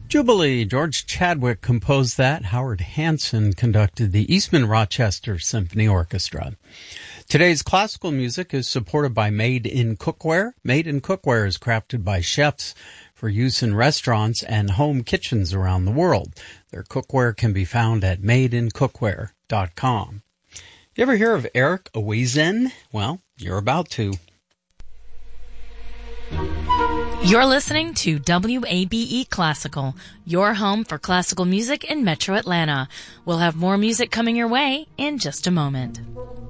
Jubilee. George Chadwick composed that. Howard Hanson conducted the Eastman Rochester Symphony Orchestra. Today's classical music is supported by Made in Cookware. Made in Cookware is crafted by chefs for use in restaurants and home kitchens around the world. Their cookware can be found at madeincookware.com. You ever hear of Eric Owazen? Well, you're about to. You're listening to WABE Classical, your home for classical music in Metro Atlanta. We'll have more music coming your way in just a moment.